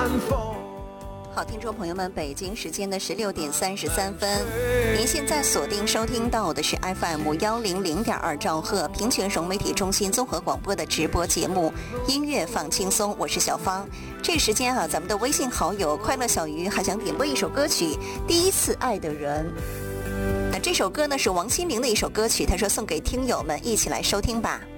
好，听众朋友们，北京时间的16点33分，您现在锁定收听到的是 FM100.2兆赫平泉融媒体中心综合广播的直播节目《音乐放轻松》，我是小芳。这时间啊，咱们的微信好友快乐小鱼还想点播一首歌曲《第一次爱的人》。那这首歌呢是王心凌的一首歌曲，他说送给听友们，一起来收听吧。